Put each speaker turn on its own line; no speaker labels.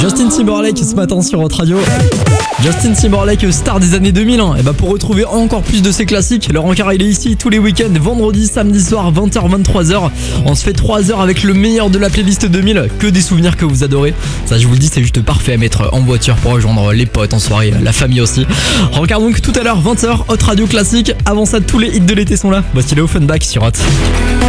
Justin Timberlake ce matin sur Hot Radio. Justin Timberlake, star des années 2000. Et bah pour retrouver encore plus de ses classiques, Laurent Carré il est ici tous les week-ends, vendredi, samedi soir, 20h, 23h. On se fait 3 heures avec le meilleur de la playlist 2000, que des souvenirs que vous adorez. Ça je vous le dis, c'est juste parfait à mettre en voiture pour rejoindre les potes en soirée, la famille aussi. Regarde donc tout à l'heure, 20h, Hot Radio classique. Avant ça, tous les hits de l'été sont là. Voici le Offenbach sur Hot.